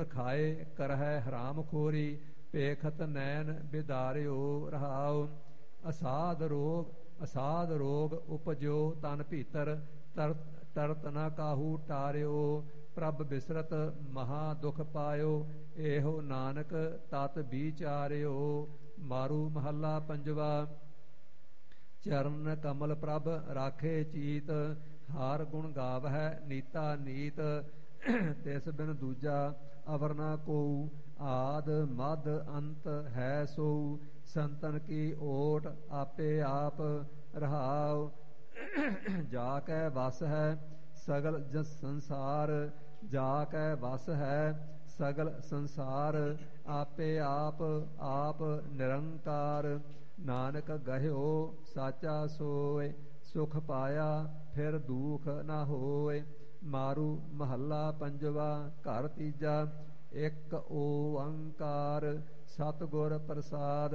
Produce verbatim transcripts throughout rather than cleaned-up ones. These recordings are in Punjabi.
ਖਾਏ ਕਰਹਿ ਹਰਾਮ ਖੋਰੀ, ਪੇਖਤ ਨੈਣ ਬਿਦਾਰਿਓ ਰਹਾਉ। ਅਸਾਧ ਰੋਗ ਅਸਾਧ ਰੋਗ ਉਪਜਿਓ ਤਨ ਭੀਤਰ, ਤਰਤ ਤਰਤ ਨ ਕਾਹੂ ਟਾਰਿਓ। ਪ੍ਰਭ ਬਿਸਰਤ ਮਹਾ ਦੁਖ ਪਾਇਓ, ਇਹੋ ਨਾਨਕ ਤਤ ਵਿਚਾਰਿਓ। ਮਾਰੂ ਮਹੱਲਾ ਪੰਜਵਾ। ਚਰਨ ਕਮਲ ਪ੍ਰਭ ਰਾਖੇ ਚੀਤ, ਹਾਰ ਗੁਣ ਗਾਵਹਿ ਨੀਤਾ ਨੀਤ। ਤਿਸ ਬਿਨ ਦੂਜਾ ਅਵਰ ਨਾ ਕੋਊ, ਆਦ ਮਦ ਅੰਤ ਹੈ ਸੋਊ। ਸੰਤਨ ਕੀ ਓਟ ਆਪੇ ਆਪ ਰਹਾਉ, ਜਾ ਕੈ ਵਸ ਹੈ ਸਗਲ ਜਸ ਸੰਸਾਰ। ਜਾ ਕੈ ਵਸ ਹੈ ਸਗਲ ਸੰਸਾਰ, ਆਪੇ ਆਪ ਆਪ ਨਿਰੰਕਾਰ। ਨਾਨਕ ਗਹਿਓ ਸਾਚਾ ਸੋਏ, ਸੁਖ ਪਾਇਆ ਫਿਰ ਦੁਖ ਨਾ ਹੋਏ। ਮਾਰੂ ਮਹੱਲਾ ਪੰਜਵਾ। ਘਰ ਤੀਜਾ। ਇੱਕ ਓੰਕਾਰ ਸਤਿਗੁਰ ਪ੍ਰਸਾਦ।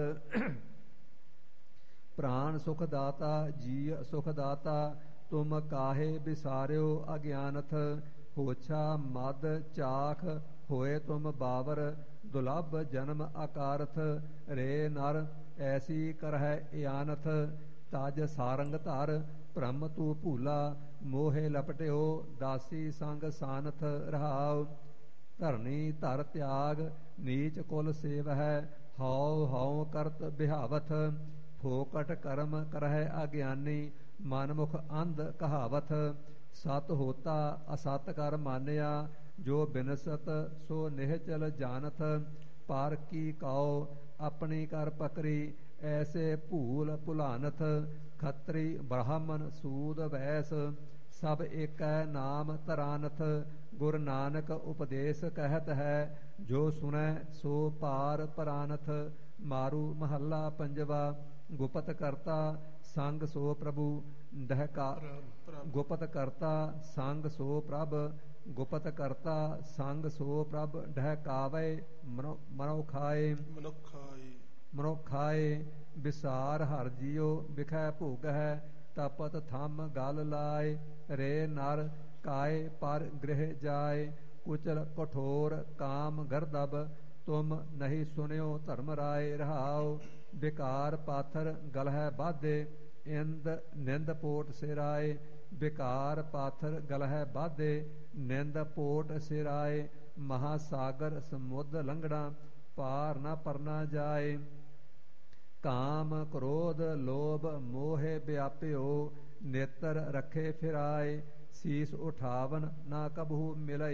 ਪ੍ਰਾਣ ਸੁਖ ਦਾਤਾ ਜੀ ਸੁਖ ਦਾਤਾ, ਤੁਮ ਕਾਹੇ ਬਿਸਾਰਿਓ ਅਗਿਆਨਥ। ਹੋਛਾ ਮਦ ਚਾਖ ਹੋਏ ਤੁਮ ਬਾਵਰ, ਦੁਲਭ ਜਨਮ ਆਕਾਰਥ। ਰੇ ਨਰ ਐਸੀ ਕਰਹਿ ਇਆਨਥ, ਤਜ ਸਾਰੰਗ ਧਰ ਭ੍ਰਮ ਤੂ ਭੂਲਾ। ਮੋਹੇ ਲਪਟਿਓ ਦਾਸੀ ਸੰਗ ਸਾਨਥ ਰਹਾਉ। ਧਰਨੀ ਧਰ ਤਿਆਗ ਨੀਚ ਕੁਲ ਸੇਵ ਹੈ, ਹਉ ਹਉ ਕਰਤ ਬਿਹਾਵਥ। ਫੋਕਟ ਕਰਮ ਕਰਹਿ ਅਗਿਆਨੀ, ਮਨ ਮੁਖ ਅੰਧ ਕਹਾਵਥ। ਸਤ ਹੋਤਾ ਅਸਤ ਕਰ ਮਾਨਿਆ, ਜੋ ਬਿਨਸਤ ਸੋ ਨਿਹਚਲ ਜਾਨਥ। ਪਰ ਕੀ ਕਉ ਆਪਣੀ ਕਰ ਪਕਰੀ, ਐਸੇ ਭੂਲ ਭੁਲਾਨਥ। ਖੱਤਰੀ ਬ੍ਰਾਹਮਣ ਸੂਦ ਵੈਸ, ਸਭ ਏਕੈ ਨਾਮ ਧਰਾਨਥ। ਗੁਰ ਨਾਨਕ ਉਪਦੇਸ਼ ਕਹਿਤ ਹੈ, ਜੋ ਸੁਣੈ ਸੋ ਪਾਰ ਪਰਾਨਥ। ਮਾਰੂ ਮਹੱਲਾ ਪੰਜਵਾ। ਗੁਪਤ ਕਰਤਾ ਸੰਗ ਸੋ ਪ੍ਰਭੂ ਡਹਿਕਾ, ਗੁਪਤ ਕਰਤਾ ਸੰਗ ਸੋ ਪ੍ਰਭ। ਗੁਪਤ ਕਰਤਾ ਸੰਗ ਸੋ ਪ੍ਰਭ, ਡਹਿਕਾਵੇ ਮਨੁਖਾਏ ਮਨੁਖਾਏ। ਵਿਸਾਰ ਹਰ ਜੀਓ ਵਿਖੈ ਭੋਗ ਹੈ, ਤਪਤ ਥੰਮ ਗਲ ਲਾਏ। ਰੇ ਨਰ ਕਾਏ ਪਰ ਗ੍ਰਹਿ ਜਾਏ, ਕੁਚਲ ਕਠੋਰ ਕਾਮ ਗਰਦਬ। ਤੁਮ ਨਹੀਂ ਸੁਨਿਓ ਧਰਮ ਰਾਏ ਰਹਾਉ। ਬਿਕਾਰ ਪਾਥਰ ਗਲਹਿ ਬਾਧੇ, ਇੰਦ ਨਿੰਦ ਪੋਟ ਸਿਰਾਏ। ਬਿਕਾਰ ਪਾਥਰ ਗਲਹਿ ਬਾਧੇ, ਨਿੰਦ ਪੋਟ ਸਿਰਾਏ। ਮਹਾਸਾਗਰ ਸਮੁਦ ਲੰਘਣਾ, ਪਾਰ ਨਾ ਪਰਨਾ ਜਾਏ। ਕਾਮ ਕ੍ਰੋਧ ਲੋਭ ਮੋਹਿ ਵਿਆਪਿਓ, ਨੇਤਰ ਰਖੇ ਫਿਰਾਏ। ਸੀਸ ਉਠਾਵਨ ਨਾ ਕਬਹੂ ਮਿਲਈ।